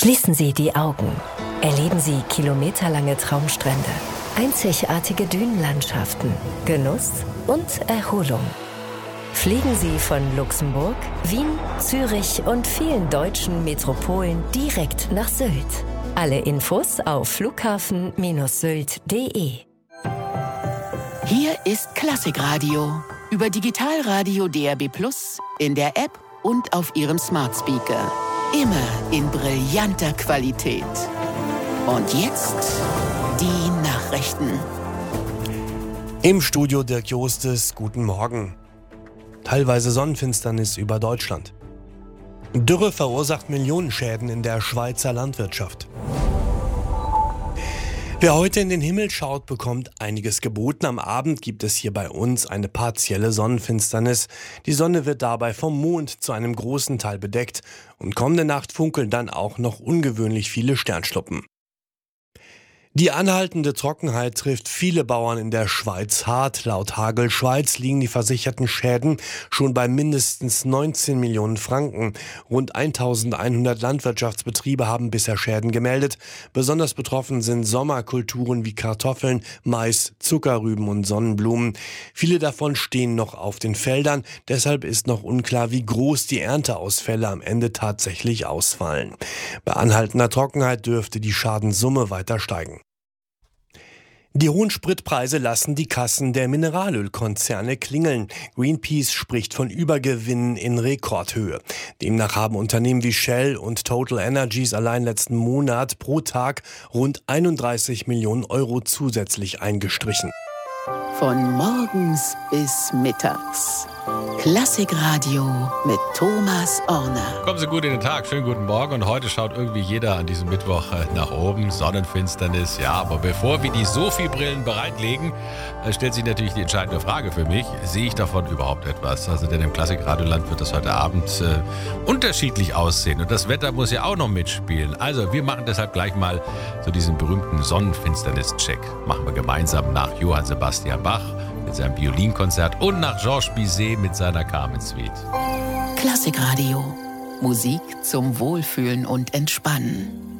Schließen Sie die Augen. Erleben Sie kilometerlange Traumstrände, einzigartige Dünenlandschaften, Genuss und Erholung. Fliegen Sie von Luxemburg, Wien, Zürich und vielen deutschen Metropolen direkt nach Sylt. Alle Infos auf flughafen-sylt.de. Hier ist Klassikradio über Digitalradio DAB+, in der App und auf Ihrem Smart Speaker. Immer in brillanter Qualität. Und jetzt die Nachrichten. Im Studio Dirk Jostes, guten Morgen. Teilweise Sonnenfinsternis über Deutschland. Dürre verursacht Millionenschäden in der Schweizer Landwirtschaft. Wer heute in den Himmel schaut, bekommt einiges geboten. Am Abend gibt es hier bei uns eine partielle Sonnenfinsternis. Die Sonne wird dabei vom Mond zu einem großen Teil bedeckt und kommende Nacht funkeln dann auch noch ungewöhnlich viele Sternschnuppen. Die anhaltende Trockenheit trifft viele Bauern in der Schweiz hart. Laut Hagel Schweiz liegen die versicherten Schäden schon bei mindestens 19 Millionen Franken. Rund 1100 Landwirtschaftsbetriebe haben bisher Schäden gemeldet. Besonders betroffen sind Sommerkulturen wie Kartoffeln, Mais, Zuckerrüben und Sonnenblumen. Viele davon stehen noch auf den Feldern. Deshalb ist noch unklar, wie groß die Ernteausfälle am Ende tatsächlich ausfallen. Bei anhaltender Trockenheit dürfte die Schadenssumme weiter steigen. Die hohen Spritpreise lassen die Kassen der Mineralölkonzerne klingeln. Greenpeace spricht von Übergewinnen in Rekordhöhe. Demnach haben Unternehmen wie Shell und Total Energies allein letzten Monat pro Tag rund 31 Millionen Euro zusätzlich eingestrichen. Von morgens bis mittags. Klassikradio mit Thomas Orner. Kommen Sie gut in den Tag, schönen guten Morgen. Und heute schaut irgendwie jeder an diesem Mittwoch nach oben, Sonnenfinsternis. Ja, aber bevor wir die Sophie-Brillen bereitlegen, stellt sich natürlich die entscheidende Frage für mich. Sehe ich davon überhaupt etwas? Also denn im Klassikradioland wird das heute Abend unterschiedlich aussehen. Und das Wetter muss ja auch noch mitspielen. Also wir machen deshalb gleich mal so diesen berühmten Sonnenfinsternis-Check. Machen wir gemeinsam nach Johann Sebastian Bach mit seinem Violinkonzert und nach Georges Bizet mit seiner Carmen Suite. Klassikradio. Musik zum Wohlfühlen und Entspannen.